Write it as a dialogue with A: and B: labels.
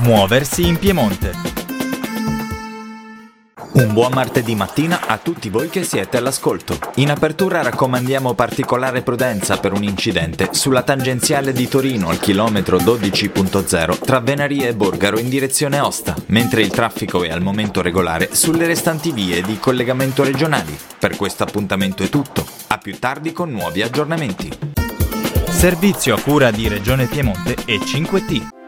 A: Muoversi in Piemonte.
B: Un buon martedì mattina a tutti voi che siete all'ascolto. In apertura raccomandiamo particolare prudenza per un incidente sulla tangenziale di Torino al chilometro 12.0 tra Venaria e Borgaro in direzione Osta, mentre il traffico è al momento regolare sulle restanti vie di collegamento regionali. Per questo appuntamento è tutto. A più tardi con nuovi aggiornamenti.
A: Servizio a cura di Regione Piemonte e 5T.